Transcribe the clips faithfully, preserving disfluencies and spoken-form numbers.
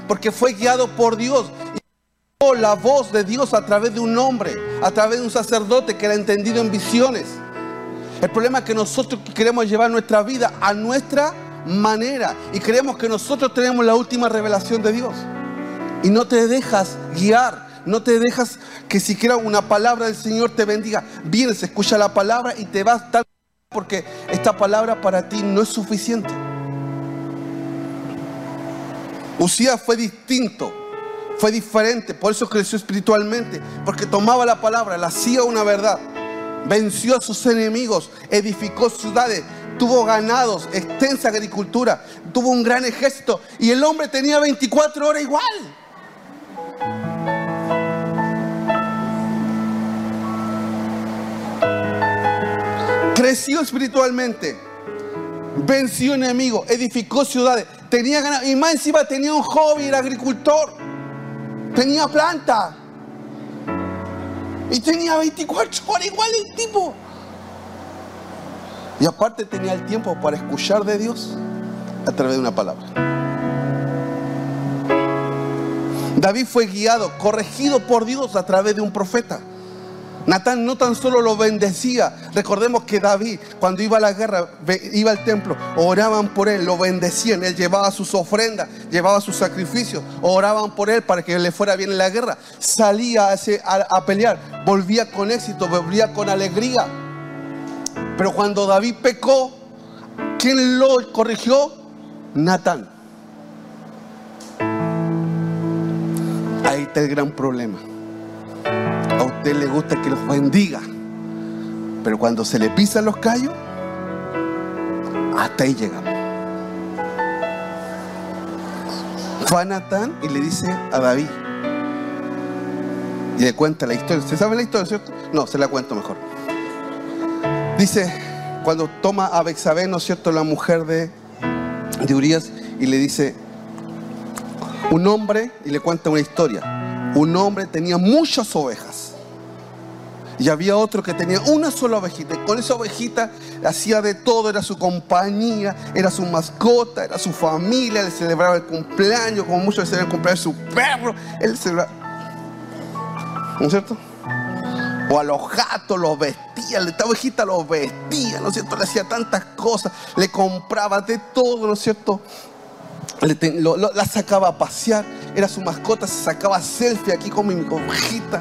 Porque fue guiado por Dios. Y oyó la voz de Dios a través de un hombre, a través de un sacerdote que era entendido en visiones. El problema es que nosotros queremos llevar nuestra vida a nuestra manera y creemos que nosotros tenemos la última revelación de Dios. Y no te dejas guiar, no te dejas que siquiera una palabra del Señor te bendiga. Vienes, escucha la palabra y te vas tal, porque esta palabra para ti no es suficiente. Uzías fue distinto, fue diferente, por eso creció espiritualmente, porque tomaba la palabra, la hacía una verdad, venció a sus enemigos, edificó ciudades, tuvo ganados, extensa agricultura, tuvo un gran ejército y el hombre tenía veinticuatro horas igual. Creció espiritualmente, venció enemigos, edificó ciudades, tenía ganado y más encima tenía un hobby, era agricultor, tenía planta y tenía veinticuatro horas igual el tipo. Y aparte tenía el tiempo para escuchar de Dios a través de una palabra. David fue guiado, corregido por Dios a través de un profeta. Natán no tan solo lo bendecía. Recordemos que David, cuando iba a la guerra, iba al templo, oraban por él, lo bendecían. Él llevaba sus ofrendas, llevaba sus sacrificios, oraban por él para que le fuera bien en la guerra. Salía a, ese, a, a pelear, volvía con éxito, volvía con alegría. Pero cuando David pecó, ¿quién lo corrigió? Natán. Ahí está el gran problema. A usted le gusta que los bendiga, pero cuando se le pisan los callos, hasta ahí llegamos. Fue a Natán y le dice a David, y le cuenta la historia. ¿Se sabe la historia, cierto? No, se la cuento mejor. Dice, cuando toma a Betsabé, ¿no es cierto?, la mujer de, de Urías, y le dice, un hombre, y le cuenta una historia, un hombre tenía muchas ovejas, y había otro que tenía una sola ovejita, y con esa ovejita hacía de todo, era su compañía, era su mascota, era su familia, le celebraba el cumpleaños, como muchos le celebraban el cumpleaños de su perro, él celebraba, ¿no es cierto? O a los gatos los vestía, esta ovejita los vestía, ¿no es cierto? Le hacía tantas cosas, le compraba de todo, ¿no es cierto? Le ten, lo, lo, la sacaba a pasear, era su mascota, se sacaba selfie aquí con mi ovejita.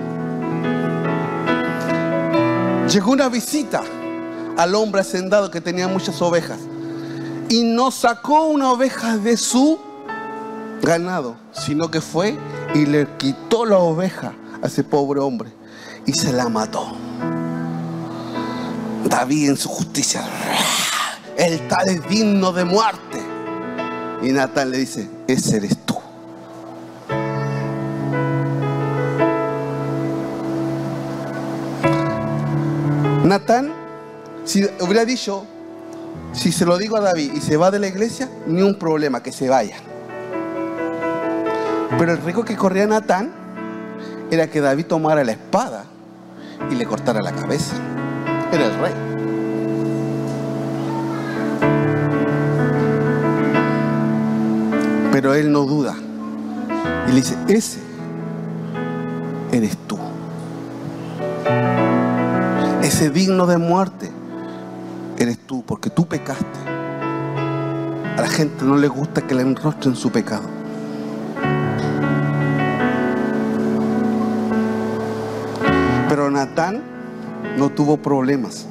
Llegó una visita al hombre hacendado que tenía muchas ovejas y no sacó una oveja de su ganado, sino que fue y le quitó la oveja a ese pobre hombre y se la mató. David en su justicia, el tal es digno de muerte. Y Natán le dice, ese eres tú. Natán, si hubiera dicho, si se lo digo a David y se va de la iglesia, ni un problema, que se vaya. Pero el riesgo que corría Natán era que David tomara la espada y le cortara la cabeza. Era el rey. Pero él no duda y le dice, ese eres tú, ese digno de muerte eres tú, porque tú pecaste. A la gente no le gusta que le enrostren su pecado. Pero Natán no tuvo problemas.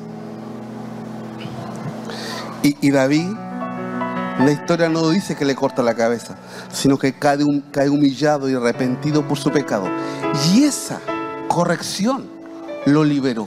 Y, y David, la historia no dice que le corta la cabeza, sino que cae, un, cae humillado y arrepentido por su pecado. Y esa corrección lo liberó.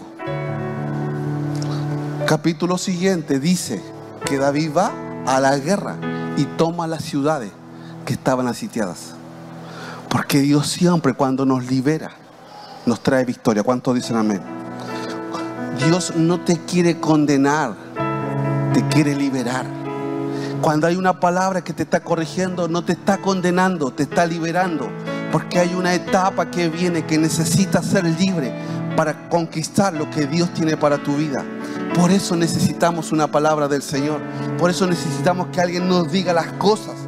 Capítulo siguiente dice que David va a la guerra y toma las ciudades que estaban asitiadas. Porque Dios siempre, cuando nos libera, nos trae victoria. ¿Cuántos dicen amén? Dios no te quiere condenar, te quiere liberar. Cuando hay una palabra que te está corrigiendo, no te está condenando, te está liberando. Porque hay una etapa que viene que necesitas ser libre para conquistar lo que Dios tiene para tu vida. Por eso necesitamos una palabra del Señor. Por eso necesitamos que alguien nos diga las cosas.